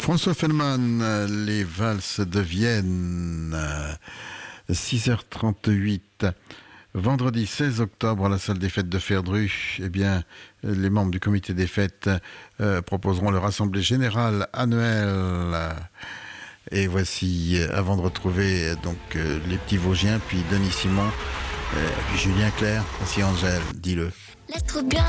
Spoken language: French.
François Fellman, les valses de Vienne, 6h38. Vendredi 16 octobre, à la salle des fêtes de Ferdru, eh bien, les membres du comité des fêtes proposeront leur assemblée générale annuelle. Et voici, avant de retrouver donc les petits Vosgiens, puis Denis Simon, puis Julien Clerc, voici Angèle, dis-le. L'être bien.